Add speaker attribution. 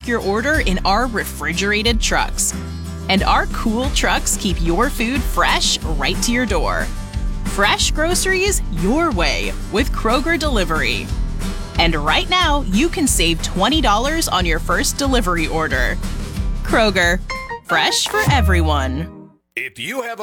Speaker 1: your order in our refrigerated trucks. And our cool trucks keep your food fresh right to your door. Fresh groceries your way with Kroger Delivery. And right now, you can save $20 on your first delivery order. Kroger, fresh for everyone.
Speaker 2: If you have